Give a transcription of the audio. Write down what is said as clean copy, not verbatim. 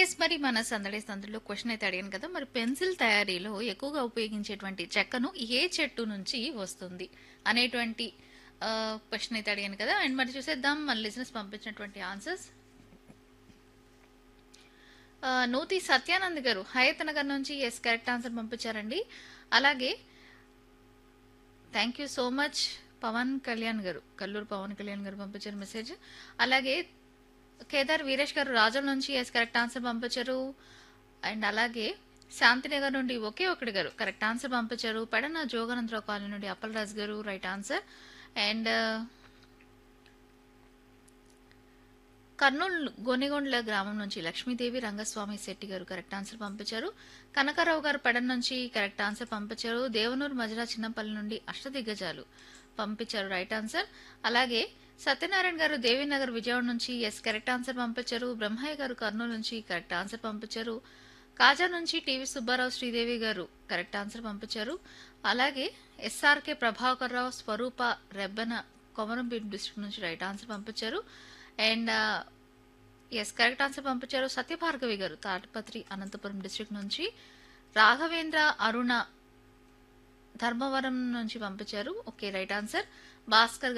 Yes మరి మన సందడి సందడిలో క్వశ్చన్ అయితే అడిగాను కదా మరి పెన్సిల్ తయారీలో ఎక్కువగా ఉపయోగించేటువంటి చెక్కను ఏ చెట్టు నుంచి వస్తుంది అనేటువంటి క్వశ్చన్ అయితే అడిగాను కదా అండ్ మరి చూసేద్దాం మన లిజినెస్ పంపించినటువంటి ఆన్సర్స్. నూతి సత్యానంద్ గారు హయత్ నగర్ నుంచి ఎస్ కరెక్ట్ ఆన్సర్ పంపించారండి. అలాగే thank you so much Pawan Kalyan గారు, కల్లూరు పవన్ కళ్యాణ్ గారు పంపించారు మెసేజ్. అలాగే కేదార్ వీరేష్ గారు రాజుల నుంచి ఎస్ కరెక్ట్ ఆన్సర్ పంపించారు. అండ్ అలాగే శాంతినగర్ నుండి ఒకే ఒకటి గారు కరెక్ట్ ఆన్సర్ పంపించారు. పెడన జోగానందరావు కాలనీ నుండి అప్పలరాజు గారు right answer. And Kurnool Gonegandla గ్రామం నుంచి లక్ష్మీదేవి రంగస్వామి శెట్టి గారు కరెక్ట్ ఆన్సర్ పంపించారు. కనకారావు గారు పెడన్ నుంచి కరెక్ట్ ఆన్సర్ పంపించారు. దేవనూరు మజరా చిన్నపల్లి నుండి అష్టదిగ్గజాలు పంపించారు రైట్ ఆన్సర్. అలాగే సత్యనారాయణ గారు దేవీనగర్ విజయవాడ నుంచి ఎస్ కరెక్ట్ ఆన్సర్ పంపించారు. బ్రహ్మయ్య గారు కర్నూలు నుంచి కరెక్ట్ ఆన్సర్ పంపించారు. కాజా నుంచి టీవీ సుబ్బారావు శ్రీదేవి గారు కరెక్ట్ ఆన్సర్ పంపించారు. అలాగే ఎస్ఆర్కే ప్రభాకర్ రావు స్వరూప రెబ్బన కొమరంభీం డిస్ట్రిక్ట్ నుంచి రైట్ ఆన్సర్ పంపించారు. అండ్ ఎస్ కరెక్ట్ ఆన్సర్ పంపించారు సత్యభార్గవి గారు తాటిపత్రి అనంతపురం డిస్ట్రిక్ట్ నుంచి. రాఘవేంద్ర అరుణ ధర్మవరం నుంచి పంపించారు ఓకే రైట్ ఆన్సర్. భాస్కర్